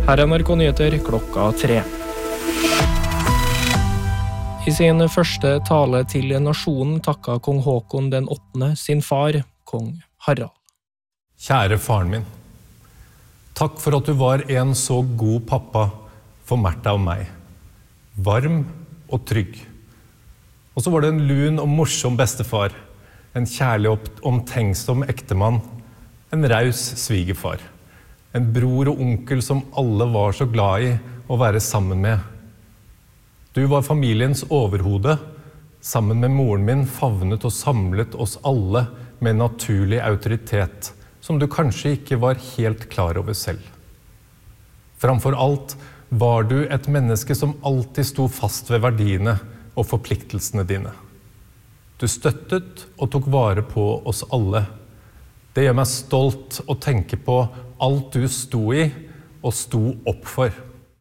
Her er NRK Nyheter klokka 3. I sin første tale til nasjonen takket kong Håkon den 8. sin far, kong Harald. Kjære faren min, takk for at du var en så god pappa for Märtha og meg. Varm og trygg. Og så var det en lun og morsom bestefar, en kjærlig og omtenksom ektemann, en raus svigerfar, en bror og onkel som alle var så glad i å være sammen med. Du var familiens overhode, sammen med moren min favnet og samlet oss alle med naturlig autoritet, som du kanskje ikke var helt klar over selv. Framfor alt var du et menneske som alltid sto fast ved verdiene og forpliktelsene dine. Du støttet og tok vare på oss alle. Det gjør meg stolt å tenke på alt du sto i og sto opp for.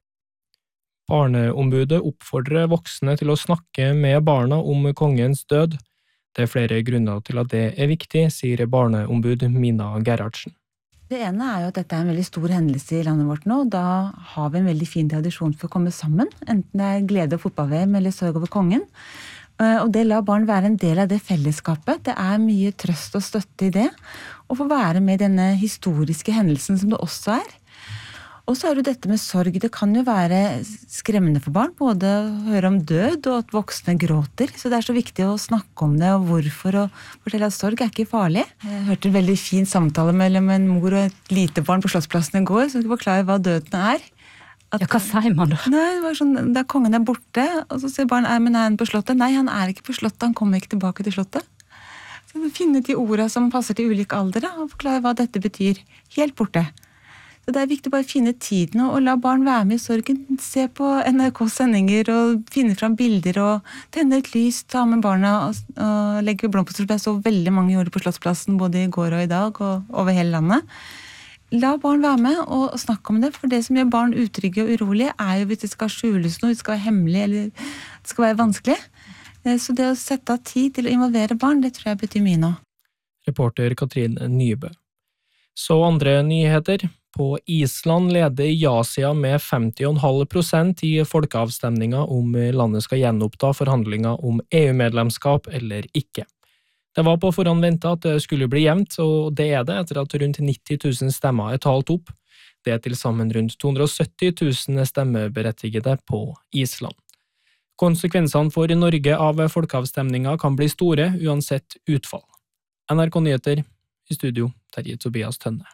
Barneombudet oppfordrer voksne til å snakke med barna om kongens død. Det er flere grunner til at det er viktig, sier barneombud Mina Gerhardsen. Det ene er jo at dette er en veldig stor hendelse i landet vårt nå. Da har vi en veldig fin tradisjon for å komme sammen, enten det er glede og fotball-VM eller sorg over kongen. Og det lar barn være en del av det fellesskapet. Det er mye trøst og støtte i det, å få være med i denne historiske hendelsen som det også er. Og så er det dette med sorg. Det kan jo være skremmende for barn, både å høre om død og at voksne gråter. Så det er så viktig å snakke om det og hvorfor, og fortelle at sorg er ikke farlig. Jeg hørte en veldig fin samtale mellom en mor og et lite barn på Slottsplassen i går, som skulle forklare hva døden er. Ja, hva sier man da? Nei, det var sånn, da kongen er borte, og så sier barn, men er han på slottet? Nei, han er ikke på slottet, han kommer ikke tilbake til slottet. Så finne de ordene som passer til ulike alder, og forklare hva dette betyr. Helt borte. Så det er viktig bare å finne tiden og la barn være med i sorgen. Se på NRK-sendinger og finne fram bilder og tenne et lys, ta med barna og legge blomster. Jeg så veldig mange gjorde det på Slottsplassen både i går og i dag og over hele landet. La barn være med og snakke om det, for det som gjør barn utrygge og urolige er jo hvis det skal skjules noe, det skal være hemmelig eller det skal være vanskelig. Så det å sette av tid til å involvere barn, det tror jeg betyr mye nå. Reporter Katrin Nybø. Så andre nyheter. På Island leder ja-sida med 50,5% i folkeavstemninga om landet skal gjenoppta forhandlinger om EU-medlemskap eller ikke. Det var på forhånd ventet at det skulle bli jevnt, og det er det etter at rundt 90 000 stemmer er talt opp. Det er til sammen rundt 270 000 stemmeberettigede på Island. Konsekvensene for Norge av folkeavstemninga kan bli store uansett utfall. NRK Nyheter, i studio, Terje Tobias Tønne.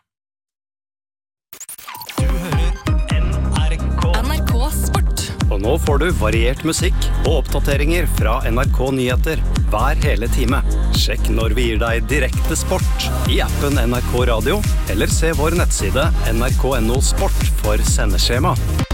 NRK Sport. Og nå får du variert musikk og oppdateringer fra NRK Nyheter hver hele time. Sjekk når vi gir deg direkte sport i appen NRK Radio, eller se vår nettside nrk.no sport for sendeskjema.